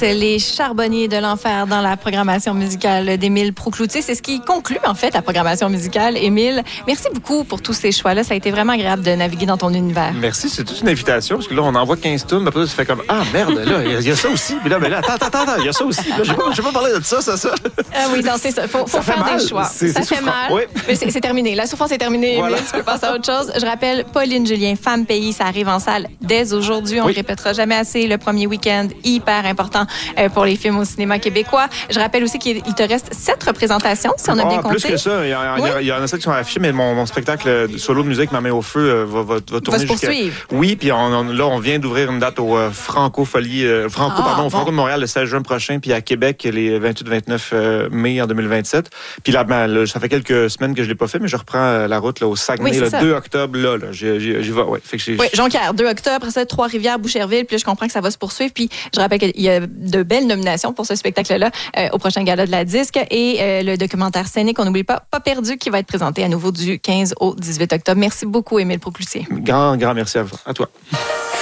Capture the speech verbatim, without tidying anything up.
les Charbonniers de l'Enfer dans la programmation musicale d'Émile Proucloutier. C'est ce qui conclut, en fait, la programmation musicale. Émile, merci beaucoup pour tous ces choix-là. Ça a été vraiment agréable de naviguer dans ton univers. Merci, c'est toute une invitation, parce que là, on envoie quinze tunes, mais après, ça fait comme, ah, merde, là, il y, y a ça aussi. Puis là, ben là, attends, attends, attends, il y a ça aussi. Là, j'ai pas, j'ai pas parlé de ça, ça, ça. Ah oui, non, c'est ça. Faut, faut ça faire fait des choix. C'est, ça c'est fait mal. Oui. Mais c'est, c'est terminé. La souffrance est terminée, voilà. Émile. Tu peux passer à autre chose. Je rappelle, Pauline Julien, Femme Pays, ça arrive en salle dès aujourd'hui. On ne oui. répétera jamais assez. Le premier week-end, hyper important euh, pour les films au cinéma québécois. Je rappelle aussi qu'il te reste sept représentations, si on a oh, bien compté. Plus que ça. Il y, a, oui. il, y a, il y en a sept qui sont affichés, mais mon, mon spectacle solo de musique, Ma main au feu, euh, va, va, va tourner va se poursuivre. Jusqu'à... Oui, puis on, on, là, on vient d'ouvrir une date au euh, Franco-Folie, euh, Franco, ah, pardon, au bon. Franco de Montréal le seize juin prochain, puis à Québec les vingt-huit vingt-neuf euh, mai en deux mille vingt-sept. Puis là, ben, là, ça fait quelques semaines que je l'ai pas fait, mais je reprends la route là, au Saguenay, oui, le deux octobre, là, là j'y, j'y, j'y vais. Ouais. Fait que j'ai... Oui, Jonquière, deux octobre, après ça, Trois-Rivières, Boucherville, puis là, je comprends que ça va se poursuivre. Puis je rappelle qu'il y a de belles nominations pour ce spectacle-là euh, au prochain gala de la disque et euh, le documentaire scénique, on n'oublie pas, Pas perdu, qui va être présenté à nouveau du quinze au dix-huit octobre. Merci beaucoup, Émile Proucloutier. Grand, grand merci à vous, à toi.